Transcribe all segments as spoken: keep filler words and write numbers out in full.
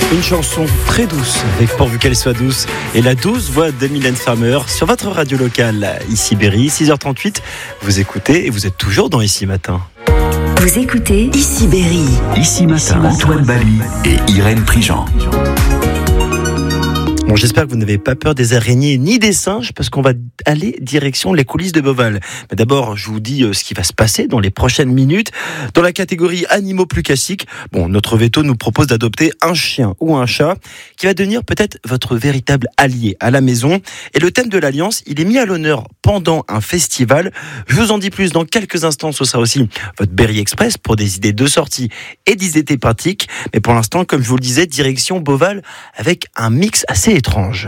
Une chanson très douce, avec pourvu qu'elle soit douce, et la douce voix de Mylène Farmer sur votre radio locale, ici Berry, six heures trente-huit. Vous écoutez et vous êtes toujours dans Ici Matin. Vous écoutez Ici Berry. Ici Matin, Antoine Bali et Irène Prigent. Bon, j'espère que vous n'avez pas peur des araignées ni des singes, parce qu'on va aller direction les coulisses de Beauval. Mais d'abord, je vous dis ce qui va se passer dans les prochaines minutes. Dans la catégorie animaux plus classiques, bon, notre veto nous propose d'adopter un chien ou un chat qui va devenir peut-être votre véritable allié à la maison. Et le thème de l'Alliance, il est mis à l'honneur pendant un festival. Je vous en dis plus dans quelques instants. Ce sera aussi votre Berry Express pour des idées de sortie et des idées pratiques. Mais pour l'instant, comme je vous le disais, direction Beauval avec un mix assez étrange.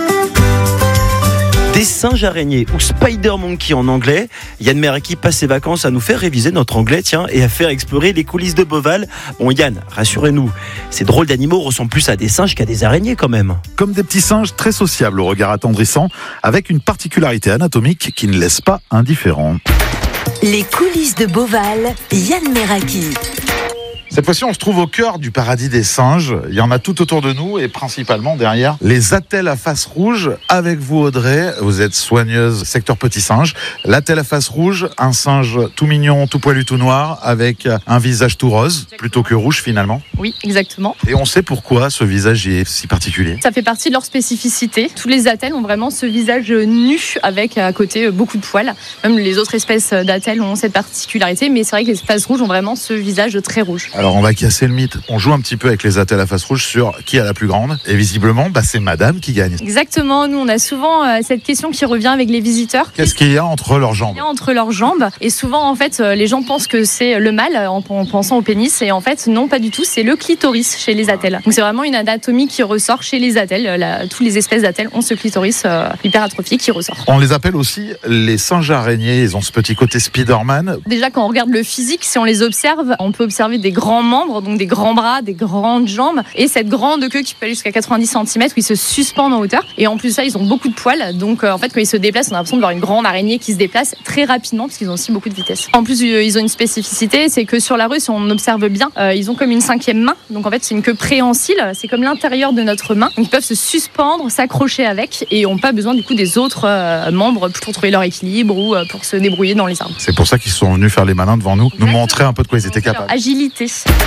Des singes araignées ou Spider Monkey en anglais. Yann Meraki passe ses vacances à nous faire réviser notre anglais, tiens, et à faire explorer les coulisses de Beauval. Bon, Yann, rassurez-nous, ces drôles d'animaux ressemblent plus à des singes qu'à des araignées quand même. Comme des petits singes très sociables au regard attendrissant, avec une particularité anatomique qui ne laisse pas indifférent. Les coulisses de Beauval, Yann Meraki. Cette fois-ci, on se trouve au cœur du paradis des singes. Il y en a tout autour de nous et principalement derrière les attelles à face rouge. Avec vous, Audrey, vous êtes soigneuse secteur petit singe. L'attelle à face rouge, un singe tout mignon, tout poilu, tout noir, avec un visage tout rose, plutôt que rouge finalement. Oui, exactement. Et on sait pourquoi ce visage est si particulier. Ça fait partie de leur spécificité. Tous les attelles ont vraiment ce visage nu avec à côté beaucoup de poils. Même les autres espèces d'attelles ont cette particularité, mais c'est vrai que les faces rouges ont vraiment ce visage très rouge. Alors on va casser le mythe. On joue un petit peu avec les attelles à face rouge sur qui a la plus grande. Et visiblement, bah, c'est madame qui gagne. Exactement. Nous, on a souvent euh, cette question qui revient avec les visiteurs. Qu'est-ce qu'il y a entre leurs jambes ? Il y a entre leurs jambes. Et souvent, en fait, les gens pensent que c'est le mâle en, en pensant au pénis. Et en fait, non, pas du tout. C'est le clitoris chez les attelles. Donc c'est vraiment une anatomie qui ressort chez les attelles. La, toutes les espèces d'attelles ont ce clitoris euh, hyperatrophique qui ressort. On les appelle aussi les singes araignées. Ils ont ce petit côté Spider-Man. Déjà, quand on regarde le physique, si on les observe, on peut observer des grands membres, donc des grands bras, des grandes jambes et cette grande queue qui peut aller jusqu'à quatre-vingt-dix centimètres où ils se suspendent en hauteur. Et en plus de ça, ils ont beaucoup de poils. Donc euh, en fait, quand ils se déplacent, on a l'impression de voir une grande araignée qui se déplace très rapidement parce qu'ils ont aussi beaucoup de vitesse. En plus, euh, ils ont une spécificité, c'est que sur la rue, si on observe bien, euh, ils ont comme une cinquième main. Donc en fait, c'est une queue préhensile. C'est comme l'intérieur de notre main. Donc ils peuvent se suspendre, s'accrocher avec et n'ont pas besoin du coup des autres euh, membres pour trouver leur équilibre ou euh, pour se débrouiller dans les arbres. C'est pour ça qu'ils sont venus faire les malins devant nous, nous montrer un peu de quoi ils étaient capables. Agilité.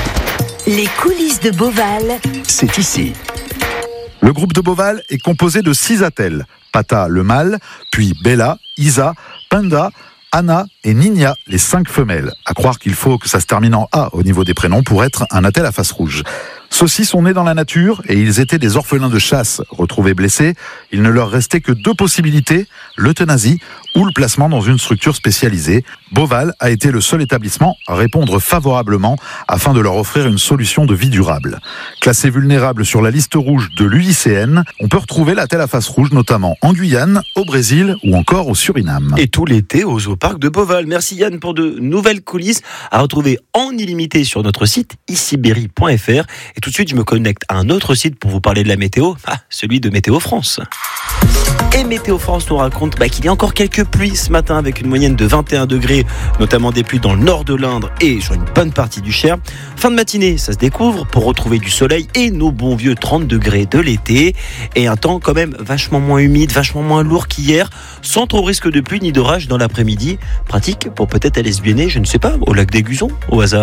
Les coulisses de Beauval, C'est ici. Le groupe de Beauval est composé de six attelles. Pata, le mâle, puis Bella, Isa, Panda, Anna et Nina, les cinq femelles. À croire qu'il faut que ça se termine en A au niveau des prénoms pour être un attelle à face rouge. Ceux-ci sont nés dans la nature et ils étaient des orphelins de chasse. Retrouvés blessés, il ne leur restait que deux possibilités, l'euthanasie ou le placement dans une structure spécialisée. Beauval a été le seul établissement à répondre favorablement afin de leur offrir une solution de vie durable. Classé vulnérable sur la liste rouge de l'U I C N, on peut retrouver l'attelle à face rouge notamment en Guyane, au Brésil ou encore au Suriname. Et tout l'été au Zooparc de Beauval. Merci Yann pour de nouvelles coulisses à retrouver en illimité sur notre site ici berry point f r. Et tout de suite, je me connecte à un autre site pour vous parler de la météo, ah, celui de Météo France. Et Météo France nous raconte bah, qu'il y a encore quelques pluies ce matin avec une moyenne de vingt et un degrés, notamment des pluies dans le nord de l'Indre et sur une bonne partie du Cher. Fin de matinée, ça se découvre pour retrouver du soleil et nos bons vieux trente degrés de l'été. Et un temps quand même vachement moins humide, vachement moins lourd qu'hier, sans trop risque de pluie ni d'orage dans l'après-midi. Pratique pour peut-être aller se baigner, je ne sais pas, au lac des Gusons, au hasard.